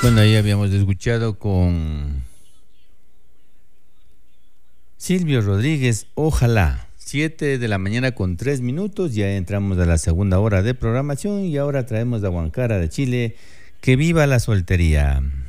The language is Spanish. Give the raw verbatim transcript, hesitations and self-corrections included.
Bueno, ahí habíamos escuchado con Silvio Rodríguez, Ojalá. Siete de la mañana con tres minutos, ya entramos a la segunda hora de programación y ahora traemos a Huancara de Chile, Que viva la soltería.